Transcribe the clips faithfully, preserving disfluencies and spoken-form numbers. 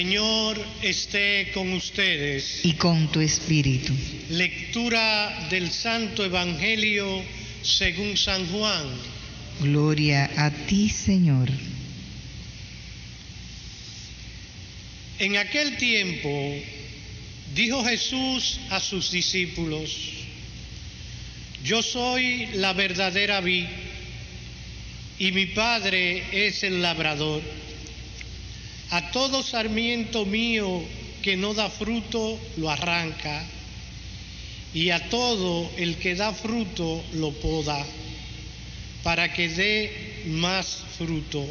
Señor esté con ustedes. Y con tu espíritu. Lectura del Santo Evangelio según San Juan. Gloria a ti, Señor. En aquel tiempo dijo Jesús a sus discípulos: Yo soy la verdadera vid, y mi Padre es el labrador. A todo sarmiento mío que no da fruto, lo arranca, y a todo el que da fruto, lo poda, para que dé más fruto.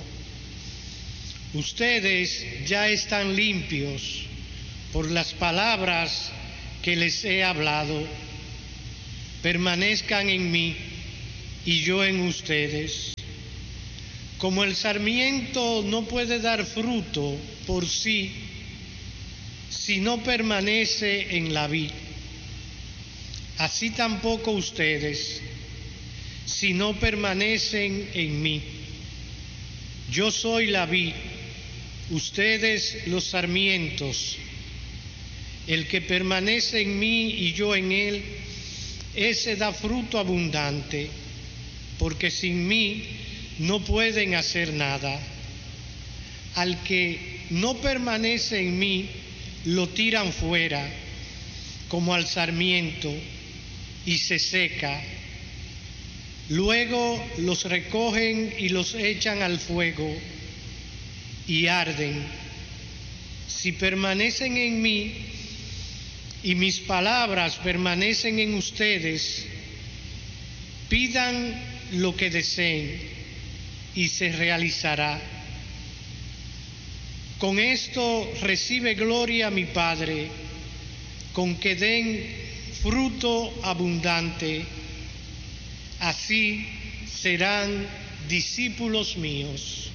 Ustedes ya están limpios por las palabras que les he hablado. Permanezcan en mí y yo en ustedes. Como el sarmiento no puede dar fruto por sí si no permanece en la vid, así tampoco ustedes si no permanecen en mí. Yo soy la vid, ustedes los sarmientos. El que permanece en mí y yo en él, ese da fruto abundante, porque sin mí no pueden hacer nada. Al que no permanece en mí, lo tiran fuera, como al sarmiento, y se seca. Luego los recogen y los echan al fuego, y arden. Si permanecen en mí, y mis palabras permanecen en ustedes, pidan lo que deseen, y se realizará. Con esto recibe gloria mi Padre, con que den fruto abundante. Así serán discípulos míos.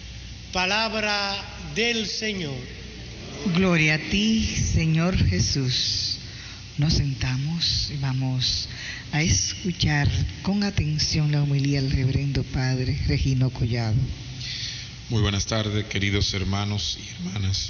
Palabra del Señor. Gloria a ti, Señor Jesús. Nos sentamos y vamos a escuchar con atención la homilía del reverendo Padre Regino Collado. Muy buenas tardes, queridos hermanos y hermanas.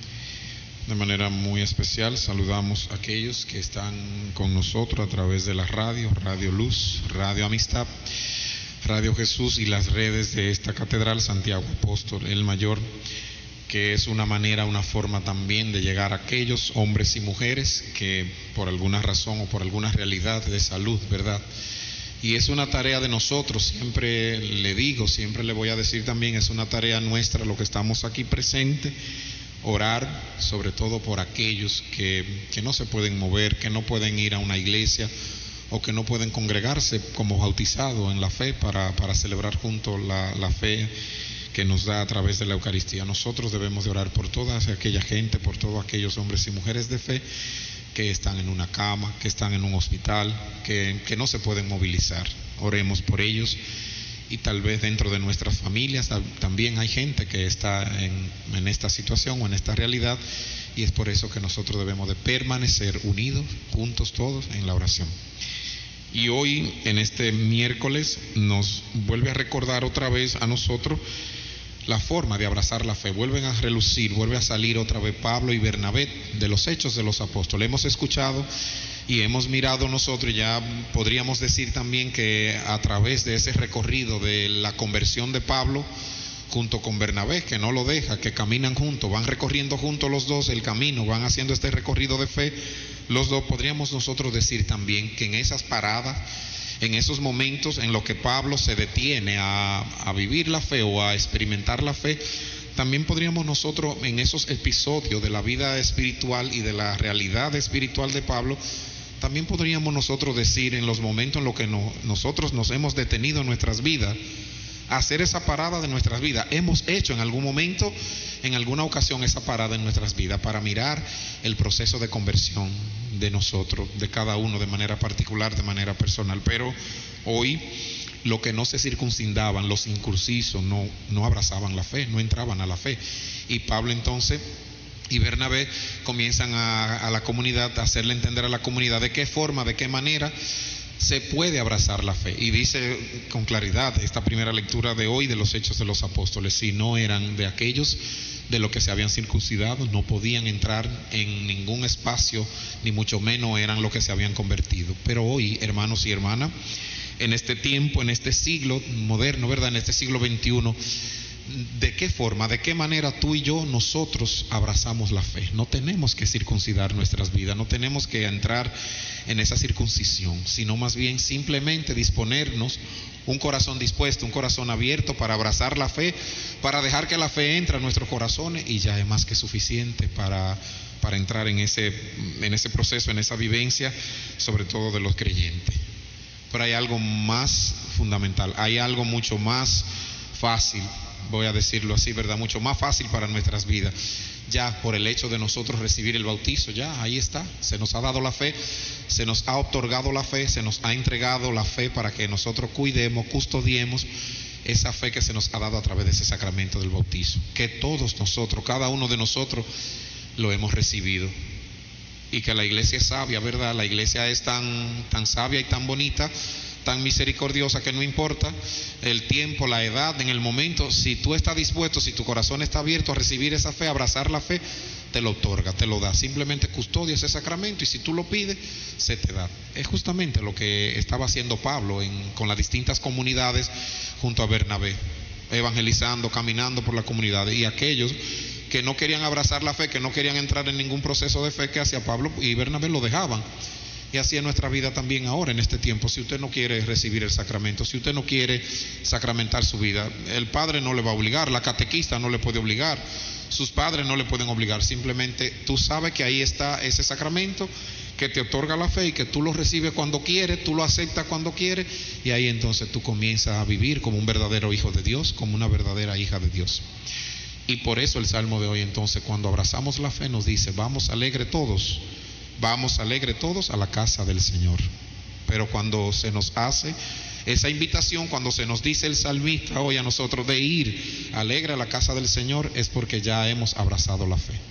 De manera muy especial saludamos a aquellos que están con nosotros a través de la radio, Radio Luz, Radio Amistad, Radio Jesús y las redes de esta catedral Santiago Apóstol el Mayor, que es una manera, una forma también de llegar a aquellos hombres y mujeres que por alguna razón o por alguna realidad de salud, ¿verdad? Y es una tarea de nosotros, siempre le digo, siempre le voy a decir también, es una tarea nuestra lo que estamos aquí presentes, orar sobre todo por aquellos que, que no se pueden mover, que no pueden ir a una iglesia o que no pueden congregarse como bautizados en la fe para, para celebrar juntos la, la fe que nos da a través de la Eucaristía. Nosotros debemos de orar por toda aquella gente, por todos aquellos hombres y mujeres de fe que están en una cama, que están en un hospital, que, que no se pueden movilizar. Oremos por ellos. Y tal vez dentro de nuestras familias también hay gente que está en, en esta situación o en esta realidad, y es por eso que nosotros debemos de permanecer unidos, juntos todos en la oración. Y hoy, en este miércoles, nos vuelve a recordar otra vez a nosotros la forma de abrazar la fe. Vuelven a relucir, vuelve a salir otra vez Pablo y Bernabé de los Hechos de los Apóstoles. Hemos escuchado y hemos mirado nosotros, y ya podríamos decir también que a través de ese recorrido de la conversión de Pablo junto con Bernabé, que no lo deja, que caminan juntos, van recorriendo juntos los dos el camino, van haciendo este recorrido de fe los dos. Podríamos nosotros decir también que en esas paradas, en esos momentos en los que Pablo se detiene a, a vivir la fe o a experimentar la fe, también podríamos nosotros en esos episodios de la vida espiritual y de la realidad espiritual de Pablo, también podríamos nosotros decir en los momentos en los que no, nosotros nos hemos detenido en nuestras vidas, hacer esa parada de nuestras vidas. Hemos hecho en algún momento, en alguna ocasión, esa parada en nuestras vidas para mirar el proceso de conversión de nosotros, de cada uno de manera particular, de manera personal. Pero hoy los que no se circuncidaban, los incursisos, no, no abrazaban la fe, no entraban a la fe. Y Pablo entonces y Bernabé comienzan a, a la comunidad, a hacerle entender a la comunidad de qué forma, de qué manera se puede abrazar la fe. Y dice con claridad esta primera lectura de hoy de los Hechos de los Apóstoles: si no eran de aquellos de los que se habían circuncidado, no podían entrar en ningún espacio, ni mucho menos eran los que se habían convertido. Pero hoy, hermanos y hermanas, en este tiempo, en este siglo moderno, ¿verdad? En este siglo veintiuno, ¿de qué forma, de qué manera tú y yo, nosotros abrazamos la fe? No tenemos que circuncidar nuestras vidas, no tenemos que entrar en esa circuncisión, sino más bien simplemente disponernos, un corazón dispuesto, un corazón abierto para abrazar la fe, para dejar que la fe entre a nuestros corazones, y ya es más que suficiente para, para entrar en ese, en ese proceso, en esa vivencia, sobre todo de los creyentes. Pero hay algo más fundamental, hay algo mucho más fácil, voy a decirlo así, ¿verdad? Mucho más fácil para nuestras vidas. Ya por el hecho de nosotros recibir el bautizo, ya ahí está, se nos ha dado la fe, se nos ha otorgado la fe, se nos ha entregado la fe para que nosotros cuidemos, custodiemos esa fe que se nos ha dado a través de ese sacramento del bautizo, que todos nosotros, cada uno de nosotros lo hemos recibido. Y que la iglesia es sabia, ¿verdad? La iglesia es tan, tan sabia y tan bonita, tan misericordiosa, que no importa el tiempo, la edad, en el momento, si tú estás dispuesto, si tu corazón está abierto a recibir esa fe, a abrazar la fe, te lo otorga, te lo da. Simplemente custodia ese sacramento, y si tú lo pides, se te da. Es justamente lo que estaba haciendo Pablo en, con las distintas comunidades junto a Bernabé, evangelizando, caminando por la comunidad. Y aquellos que no querían abrazar la fe, que no querían entrar en ningún proceso de fe, que hacía Pablo y Bernabé, lo dejaban. Y así es nuestra vida también ahora, en este tiempo. Si usted no quiere recibir el sacramento, si usted no quiere sacramentar su vida, el padre no le va a obligar, la catequista no le puede obligar, sus padres no le pueden obligar. Simplemente tú sabes que ahí está ese sacramento que te otorga la fe, y que tú lo recibes cuando quieres, tú lo aceptas cuando quieres, y ahí entonces tú comienzas a vivir como un verdadero hijo de Dios, como una verdadera hija de Dios. Y por eso el salmo de hoy, entonces, cuando abrazamos la fe, nos dice: vamos alegre todos, vamos alegre todos a la casa del Señor. Pero cuando se nos hace esa invitación, cuando se nos dice el salmista hoy a nosotros de ir alegre a la casa del Señor, es porque ya hemos abrazado la fe.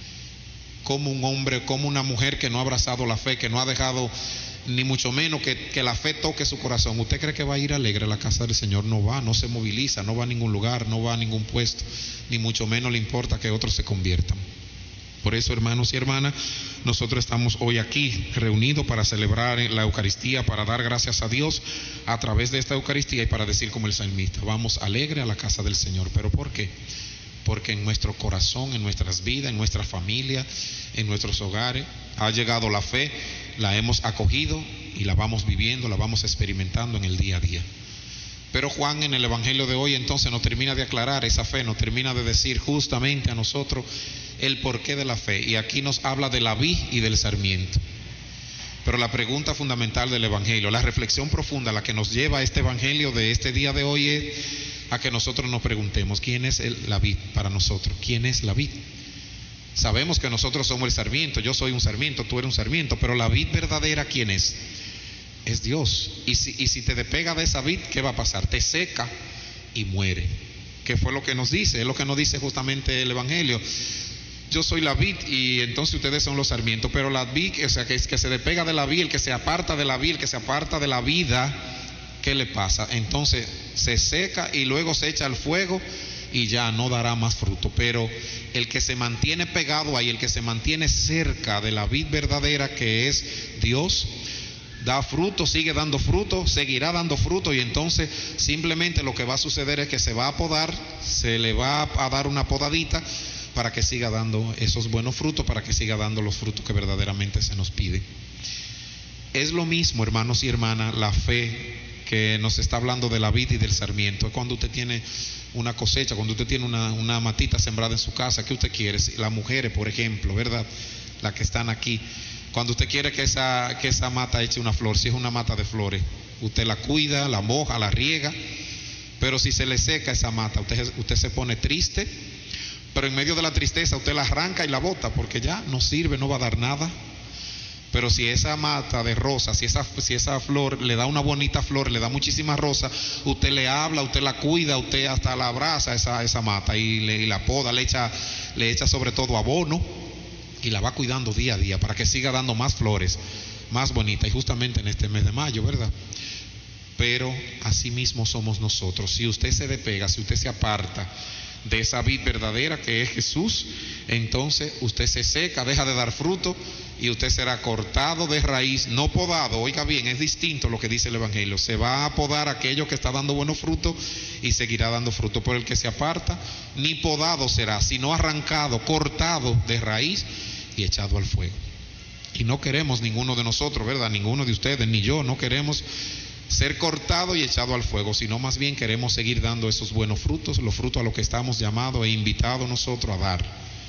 Como un hombre, como una mujer que no ha abrazado la fe, que no ha dejado ni mucho menos que, que la fe toque su corazón, ¿usted cree que va a ir alegre a la casa del Señor? No va, no se moviliza, no va a ningún lugar, no va a ningún puesto, ni mucho menos le importa que otros se conviertan. Por eso, hermanos y hermanas, nosotros estamos hoy aquí reunidos para celebrar la Eucaristía, para dar gracias a Dios a través de esta Eucaristía, y para decir como el salmista: vamos alegre a la casa del Señor. ¿Pero por qué? Porque en nuestro corazón, en nuestras vidas, en nuestra familia, en nuestros hogares, ha llegado la fe, la hemos acogido y la vamos viviendo, la vamos experimentando en el día a día. Pero Juan, en el Evangelio de hoy, entonces nos termina de aclarar esa fe, nos termina de decir justamente a nosotros el porqué de la fe. Y aquí nos habla de la vid y del sarmiento. Pero la pregunta fundamental del Evangelio, la reflexión profunda, la que nos lleva a este Evangelio de este día de hoy, es a que nosotros nos preguntemos: ¿quién es el, la vid para nosotros? ¿Quién es la vid? Sabemos que nosotros somos el sarmiento, yo soy un sarmiento, tú eres un sarmiento, pero la vid verdadera, ¿quién es? Es Dios. Y si, y si te despega de esa vid, ¿qué va a pasar? Te seca y muere. ¿Qué fue lo que nos dice? Es lo que nos dice justamente el Evangelio. Yo soy la vid y entonces ustedes son los sarmientos. Pero la vid, o sea, que, que se despega de la vid, el que se aparta de la vid, el que se aparta de la vida, ¿qué le pasa? Entonces se seca y luego se echa al fuego y ya no dará más fruto. Pero el que se mantiene pegado ahí, el que se mantiene cerca de la vid verdadera, que es Dios, da fruto, sigue dando fruto, seguirá dando fruto, y entonces simplemente lo que va a suceder es que se va a podar, se le va a dar una podadita para que siga dando esos buenos frutos, para que siga dando los frutos que verdaderamente se nos pide. Es lo mismo, hermanos y hermanas, la fe que nos está hablando de la vid y del sarmiento. Es cuando usted tiene una cosecha, cuando usted tiene una, una matita sembrada en su casa, ¿qué usted quiere? Las mujeres, por ejemplo, ¿verdad? Las que están aquí. Cuando usted quiere que esa, que esa mata eche una flor, si es una mata de flores, usted la cuida, la moja, la riega. Pero si se le seca esa mata, usted, usted se pone triste, pero en medio de la tristeza usted la arranca y la bota, porque ya no sirve, no va a dar nada. Pero si esa mata de rosa, si esa, si esa flor le da una bonita flor, le da muchísima rosa, usted le habla, usted la cuida, usted hasta la abraza esa, esa mata y, le, y la poda, le echa, le echa sobre todo abono y la va cuidando día a día para que siga dando más flores, más bonitas. Y justamente en este mes de mayo, ¿verdad? Pero así mismo somos nosotros. Si usted se despega, si usted se aparta de esa vid verdadera que es Jesús, entonces usted se seca, deja de dar fruto y usted será cortado de raíz, no podado. Oiga bien, es distinto lo que dice el Evangelio. Se va a podar aquello que está dando buenos frutos y seguirá dando fruto. Por el que se aparta, ni podado será, sino arrancado, cortado de raíz y echado al fuego. Y no queremos ninguno de nosotros, ¿verdad? Ninguno de ustedes, ni yo, no queremos ser cortado y echado al fuego, sino más bien queremos seguir dando esos buenos frutos, los frutos a los que estamos llamados e invitados nosotros a dar.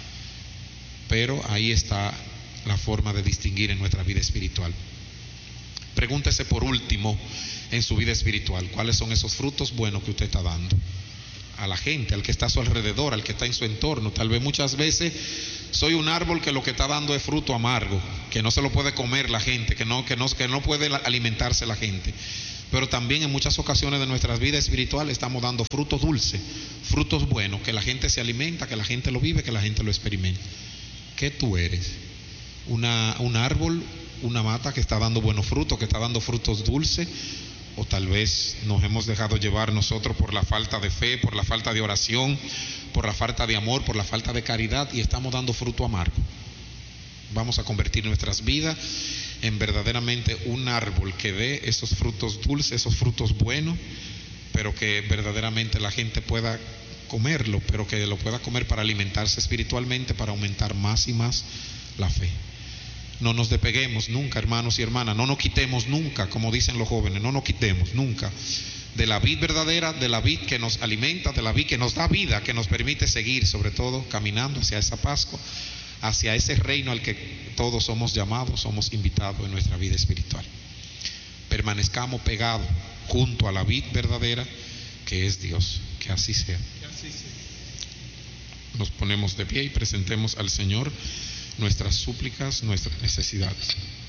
Pero ahí está la forma de distinguir en nuestra vida espiritual. Pregúntese por último en su vida espiritual, ¿cuáles son esos frutos buenos que usted está dando a la gente, al que está a su alrededor, al que está en su entorno? Tal vez muchas veces soy un árbol que lo que está dando es fruto amargo, que no se lo puede comer la gente, que no, que no, que no puede alimentarse la gente. Pero también en muchas ocasiones de nuestras vidas espirituales estamos dando frutos dulces, frutos buenos, que la gente se alimenta, que la gente lo vive, que la gente lo experimenta. ¿Qué tú eres? Una, un árbol, una mata que está dando buenos frutos, que está dando frutos dulces, o tal vez nos hemos dejado llevar nosotros por la falta de fe, por la falta de oración, por la falta de amor, por la falta de caridad, y estamos dando fruto amargo. Vamos a convertir nuestras vidas en verdaderamente un árbol que dé esos frutos dulces, esos frutos buenos, pero que verdaderamente la gente pueda comerlo, pero que lo pueda comer para alimentarse espiritualmente, para aumentar más y más la fe. No nos despeguemos nunca, hermanos y hermanas, no nos quitemos nunca, como dicen los jóvenes, no nos quitemos nunca de la vid verdadera, de la vid que nos alimenta, de la vid que nos da vida, que nos permite seguir, sobre todo caminando hacia esa Pascua, hacia ese reino al que todos somos llamados, somos invitados en nuestra vida espiritual. Permanezcamos pegados junto a la vid verdadera que es Dios. Que así sea. Que así sea. Nos ponemos de pie y presentemos al Señor nuestras súplicas, nuestras necesidades.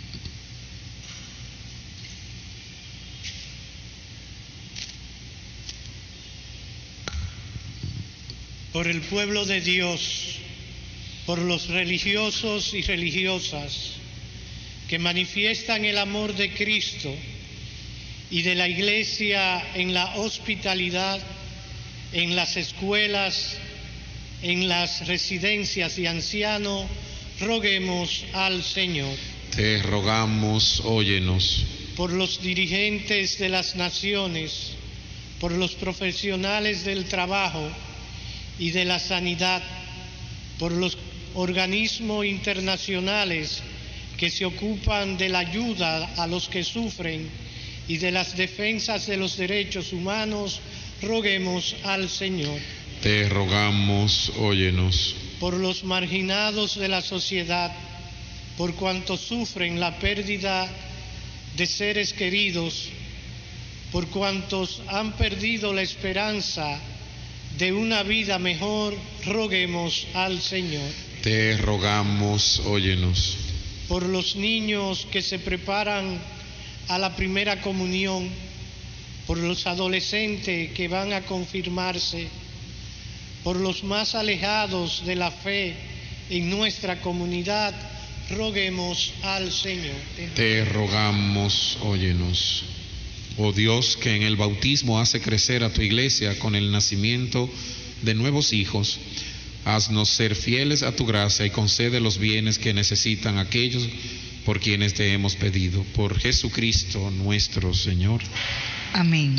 Por el pueblo de Dios, por los religiosos y religiosas que manifiestan el amor de Cristo y de la Iglesia en la hospitalidad, en las escuelas, en las residencias de ancianos, roguemos al Señor. Te rogamos, óyenos. Por los dirigentes de las naciones, por los profesionales del trabajo y de la sanidad, por los organismos internacionales que se ocupan de la ayuda a los que sufren y de las defensas de los derechos humanos, roguemos al Señor. Te rogamos, óyenos. Por los marginados de la sociedad, por cuantos sufren la pérdida de seres queridos, por cuantos han perdido la esperanza de una vida mejor, roguemos al Señor. Te rogamos, óyenos. Por los niños que se preparan a la primera comunión, por los adolescentes que van a confirmarse, por los más alejados de la fe en nuestra comunidad, roguemos al Señor. Te rogamos, óyenos. Oh Dios, que en el bautismo hace crecer a tu iglesia con el nacimiento de nuevos hijos, haznos ser fieles a tu gracia y concede los bienes que necesitan aquellos por quienes te hemos pedido. Por Jesucristo nuestro Señor. Amén.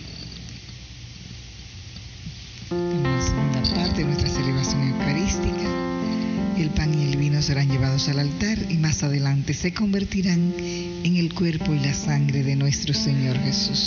En la segunda parte de nuestra celebración eucarística, el pan y el vino serán llevados al altar y más adelante se convertirán en el cuerpo y la sangre de nuestro Señor Jesús.